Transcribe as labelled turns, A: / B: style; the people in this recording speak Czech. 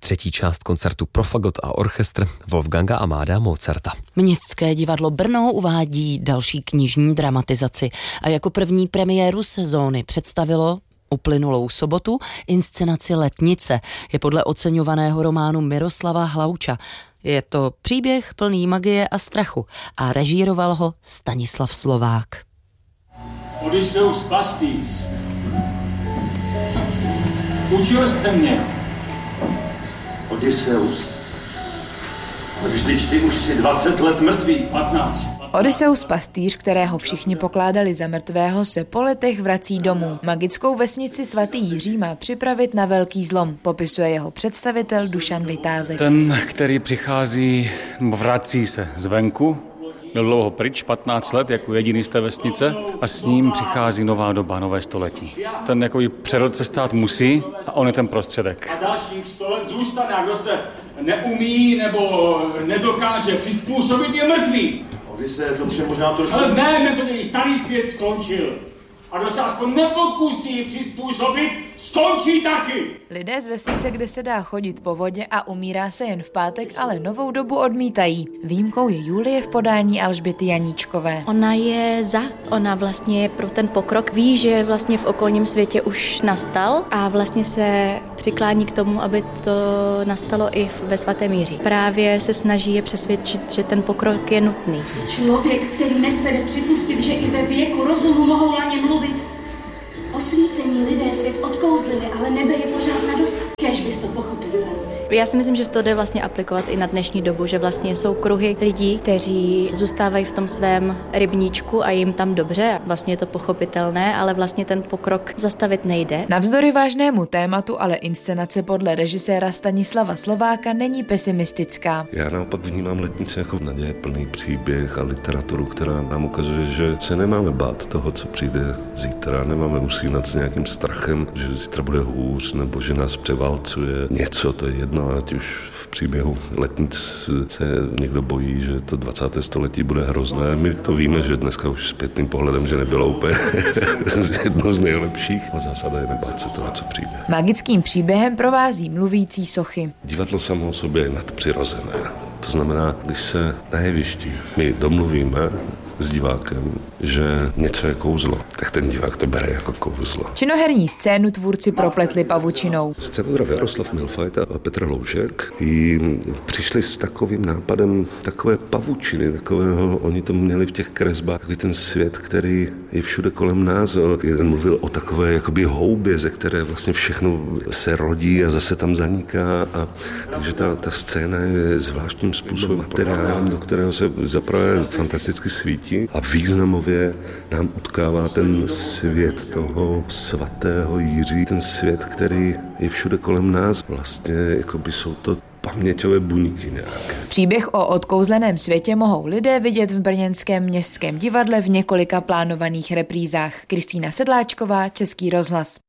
A: třetí část koncertu pro fagot a orchestr Wolfganga Amadea Mozarta.
B: Městské divadlo Brno uvádí další knižní dramatizaci a jako první premiéru sezóny představilo uplynulou sobotu inscenaci Letnice. Je podle oceňovaného románu Miroslava Hlauča. Je to příběh plný magie a strachu a režíroval ho Stanislav Slovák.
C: Odysseus Pastýř. Učil jste mě.
D: Odysseus. Vždyť ty už si 20 let mrtvý.
C: 15.
E: Odysseus Pastýř, kterého všichni pokládali za mrtvého, se po letech vrací domů. Magickou vesnici svatý Jiří má připravit na velký zlom, popisuje jeho představitel Dušan Vytázek.
F: Ten, který přichází, vrací se zvenku, byl dlouho pryč, 15 let, jako jediný z té vesnice, a s ním přichází nová doba, nové století. Ten jakoby přerod se stát musí a on je ten prostředek.
C: A dalších 100 let zůstane, a kdo se neumí nebo nedokáže přizpůsobit, je mrtvý.
D: Odysseus, to už je možná trošku...
C: Ale ne, to starý svět skončil. A kdo se aspoň nepokusí přizpůsobit, skončí taky.
E: Lidé z vesnice, kde se dá chodit po vodě a umírá se jen v pátek, ale novou dobu odmítají. Výjimkou je Julie v podání Alžběty Janíčkové.
G: Ona je ona vlastně je pro ten pokrok, ví, že vlastně v okolním světě už nastal a vlastně se přiklání k tomu, aby to nastalo i ve svatém Jiří. Právě se snaží je přesvědčit, že ten pokrok je nutný.
H: Člověk, který nesvede připustit, že i ve věku rozumu mohou laně mluvit. Osvícení lidé svět odkouzlili, ale nebe je pořád na dosah. Kéž bys to pochopil, Franci.
G: Já si myslím, že to jde vlastně aplikovat i na dnešní dobu, že vlastně jsou kruhy lidí, kteří zůstávají v tom svém rybníčku a jim tam dobře. Vlastně je to pochopitelné, ale vlastně ten pokrok zastavit nejde.
E: Navzdory vážnému tématu, ale inscenace podle režiséra Stanislava Slováka není pesimistická.
I: Já naopak vnímám Letnice jako nadějeplný příběh a literaturu, která nám ukazuje, že se nemáme bát toho, co přijde zítra. Nemáme usínat s nějakým strachem, že zítra bude hůř nebo že nás převálcuje něco, to je jedno, ať už v příběhu Letnic se někdo bojí, že to 20. století bude hrozné. My to víme, že dneska už zpětným pohledem, že nebylo úplně jedno z nejlepších. A zásada je nebát se toho, co přijde.
E: Magickým příběhem provází mluvící sochy.
I: Divadlo samo o sobě je nadpřirozené. To znamená, když se na jevišti my domluvíme s divákem, že něco je kouzlo, tak ten divák to bere jako kouzlo.
E: Činoherní scénu tvůrci propletli pavučinou.
I: Scenograf Jaroslav Milfajt a Petr Loušek přišli s takovým nápadem takové pavučiny, takového, oni to měli v těch kresbách, takový ten svět, který je všude kolem nás. Jeden mluvil o takové jakoby houbě, ze které vlastně všechno se rodí a zase tam zaniká. Takže ta scéna je zvláštním způsobem materiálem, do kterého se zaprvé fantasticky svítí a významově nám utkává ten svět toho svatého Jiří, ten svět, který je všude kolem nás. Vlastně jakoby jsou to paměťové buňky nějaké.
E: Příběh o odkouzleném světě mohou lidé vidět v brněnském městském divadle v několika plánovaných reprízách. Kristýna Sedláčková, Český rozhlas.